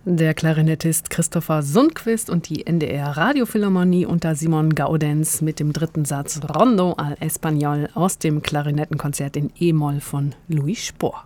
Der Klarinettist Christopher Sundquist und die NDR Radiophilharmonie unter Simon Gaudenz mit dem dritten Satz Rondo al Español aus dem Klarinettenkonzert in E-Moll von Louis Spohr.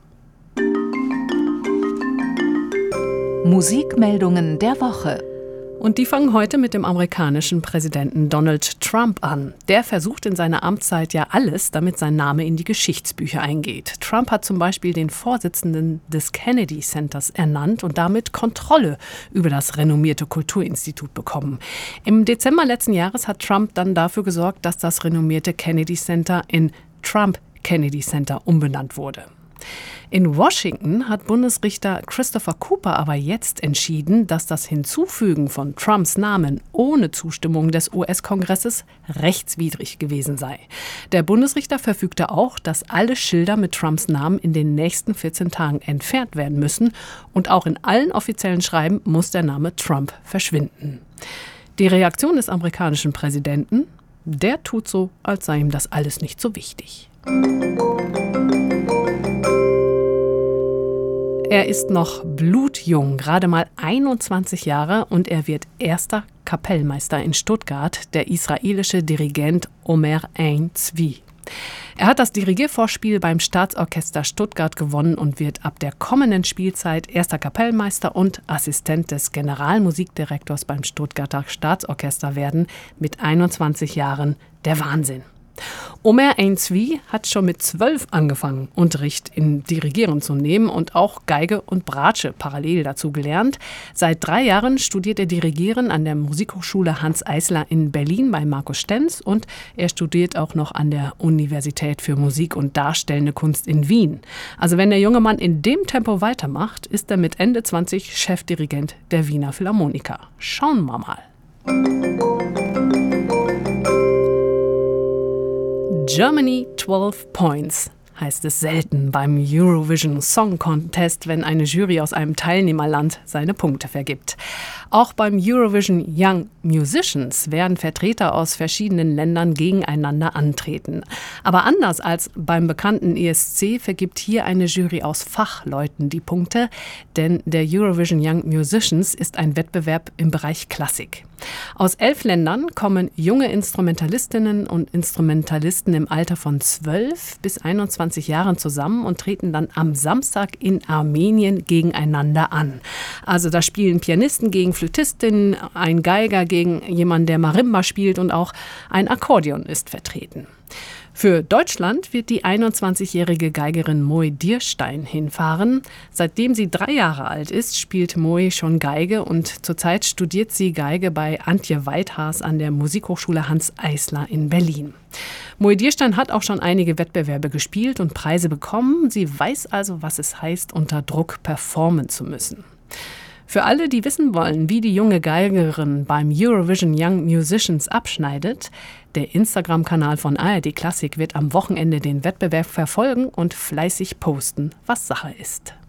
Musikmeldungen der Woche. Und die fangen heute mit dem amerikanischen Präsidenten Donald Trump an. Der versucht in seiner Amtszeit ja alles, damit sein Name in die Geschichtsbücher eingeht. Trump hat zum Beispiel den Vorsitzenden des Kennedy Centers ernannt und damit Kontrolle über das renommierte Kulturinstitut bekommen. Im Dezember letzten Jahres hat Trump dann dafür gesorgt, dass das renommierte Kennedy Center in Trump Kennedy Center umbenannt wurde. In Washington hat Bundesrichter Christopher Cooper aber jetzt entschieden, dass das Hinzufügen von Trumps Namen ohne Zustimmung des US-Kongresses rechtswidrig gewesen sei. Der Bundesrichter verfügte auch, dass alle Schilder mit Trumps Namen in den nächsten 14 Tagen entfernt werden müssen und auch in allen offiziellen Schreiben muss der Name Trump verschwinden. Die Reaktion des amerikanischen Präsidenten? Der tut so, als sei ihm das alles nicht so wichtig. Er ist noch blutjung, gerade mal 21 Jahre und er wird erster Kapellmeister in Stuttgart, der israelische Dirigent Omer Ein Zvi. Er hat das Dirigiervorspiel beim Staatsorchester Stuttgart gewonnen und wird ab der kommenden Spielzeit erster Kapellmeister und Assistent des Generalmusikdirektors beim Stuttgarter Staatsorchester werden, mit 21 Jahren der Wahnsinn. Omer Ein Zvi hat schon mit 12 angefangen, Unterricht in Dirigieren zu nehmen und auch Geige und Bratsche parallel dazu gelernt. Seit 3 Jahren studiert er Dirigieren an der Musikhochschule Hanns Eisler in Berlin bei Markus Stenz und er studiert auch noch an der Universität für Musik und Darstellende Kunst in Wien. Also wenn der junge Mann in dem Tempo weitermacht, ist er mit Ende 20 Chefdirigent der Wiener Philharmoniker. Schauen wir mal. Germany 12 Points heißt es selten beim Eurovision Song Contest, wenn eine Jury aus einem Teilnehmerland seine Punkte vergibt. Auch beim Eurovision Young Musicians werden Vertreter aus verschiedenen Ländern gegeneinander antreten. Aber anders als beim bekannten ESC vergibt hier eine Jury aus Fachleuten die Punkte, denn der Eurovision Young Musicians ist ein Wettbewerb im Bereich Klassik. Aus 11 Ländern kommen junge Instrumentalistinnen und Instrumentalisten im Alter von 12 bis 21 Jahren zusammen und treten dann am Samstag in Armenien gegeneinander an. Also da spielen Pianisten gegen Flötistinnen, ein Geiger gegen jemanden, der Marimba spielt und auch ein Akkordeon ist vertreten. Für Deutschland wird die 21-jährige Geigerin Moe Dierstein hinfahren. Seitdem sie 3 Jahre alt ist, spielt Moe schon Geige und zurzeit studiert sie Geige bei Antje Weithaas an der Musikhochschule Hanns Eisler in Berlin. Moe Dierstein hat auch schon einige Wettbewerbe gespielt und Preise bekommen. Sie weiß also, was es heißt, unter Druck performen zu müssen. Für alle, die wissen wollen, wie die junge Geigerin beim Eurovision Young Musicians abschneidet, der Instagram-Kanal von ARD Klassik wird am Wochenende den Wettbewerb verfolgen und fleißig posten, was Sache ist.